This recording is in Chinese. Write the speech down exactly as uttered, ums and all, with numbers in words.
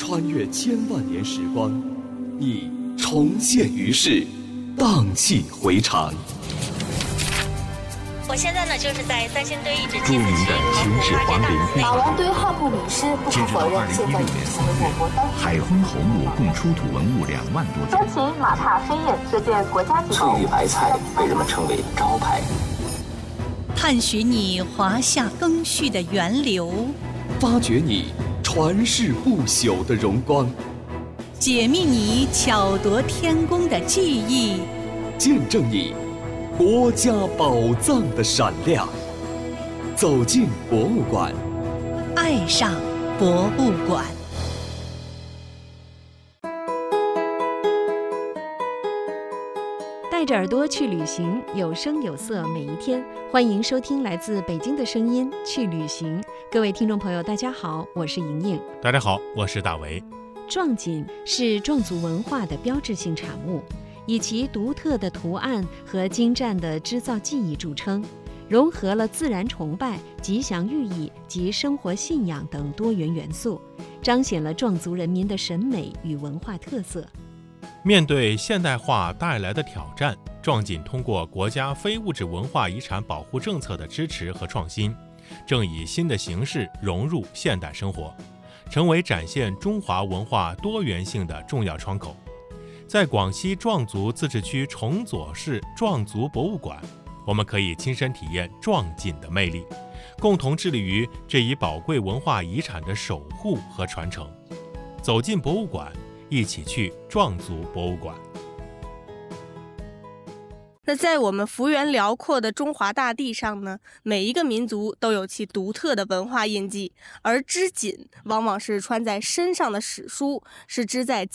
穿越千万年时光，你重现于世，荡气回肠。 我现在呢，就是在三星堆遗址著名的秦始皇陵墓， 马王堆汉墓迷失，不可否认，现在已经成为我国当海昏侯墓共出土文物两万多件。 专秦马踏飞燕，这件国家级翠玉白菜被人们称为招牌。 探寻你华夏更续的源流， 发掘你传世不朽的荣光， 解密你巧夺天工的技艺， 见证你国家宝藏的闪亮。走进博物馆， 爱上博物馆。 带着耳朵去旅行，有声有色每一天。欢迎收听来自北京的声音《去旅行》。各位听众朋友，大家好，我是莹莹。 大家好，我是大为。 壮锦是壮族文化的标志性产物，以其独特的图案和精湛的织造技艺著称，融合了自然崇拜、吉祥寓意及生活信仰等多元元素，彰显了壮族人民的审美与文化特色。 面对现代化带来的挑战，壮锦通过国家非物质文化遗产保护政策的支持和创新，正以新的形式融入现代生活，成为展现中华文化多元性的重要窗口。在广西壮族自治区崇左市壮族博物馆，我们可以亲身体验壮锦的魅力，共同致力于这一宝贵文化遗产的守护和传承。走进博物馆，一起去壮族博物馆。 那在我们幅员辽阔的中华大地上呢，每一个民族都有其独特的文化印记，而织锦往往是穿在身上的史书，是织在